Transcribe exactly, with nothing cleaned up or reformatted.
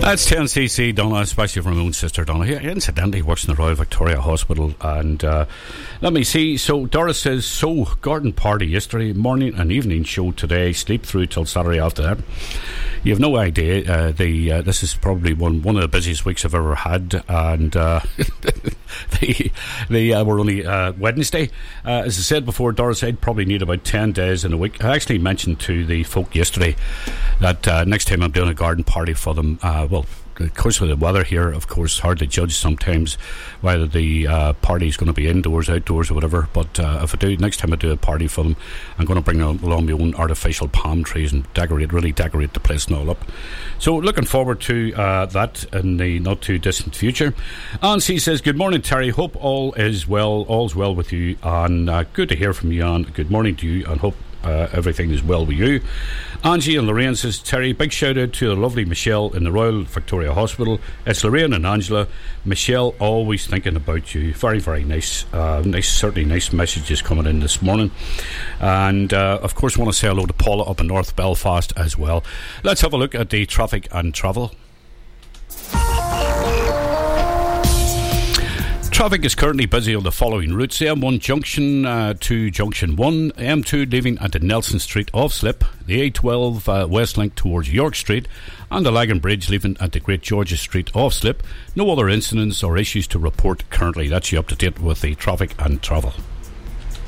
That's ten C C Donna, especially from my own sister Donna. He incidentally works in the Royal Victoria Hospital. And uh, let me see. So Doris says, so garden party yesterday, morning and evening show today, sleep through till Saturday after that. You have no idea. Uh, the uh, this is probably one one of the busiest weeks I've ever had, and uh, the the uh, we're only uh, Wednesday. Uh, as I said before, Doris, I'd probably need about ten days in a week. I actually mentioned to the folk yesterday that uh, next time I'm doing a garden party for them. Uh, well. Of course, with the weather here, of course, hard to judge sometimes whether the uh, party is going to be indoors, outdoors, or whatever. But uh, if I do, next time I do a party for them, I'm going to bring along my own artificial palm trees and decorate, really decorate the place and all up. So, looking forward to uh, that in the not too distant future. And she says, "Good morning, Terry. Hope all is well. All's well with you, and uh, good to hear from you. And good morning to you, and hope." Uh, everything is well with you. Angie and Lorraine says, Terry, big shout out to the lovely Michelle in the Royal Victoria Hospital. It's Lorraine and Angela. Michelle, always thinking about you. Very, very nice. Uh, nice, certainly nice messages coming in this morning. And uh, of course, I want to say hello to Paula up in North Belfast as well. Let's have a look at the traffic and travel. Traffic is currently busy on the following routes: the M one Junction uh, to Junction one, M two leaving at the Nelson Street off slip, the A twelve uh, West Link towards York Street, and the Lagan Bridge leaving at the Great George's Street off slip. No other incidents or issues to report currently. That's you up to date with the traffic and travel.